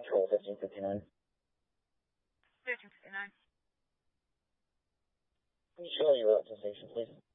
Control 1559. 1559. Can you show your route to station, please?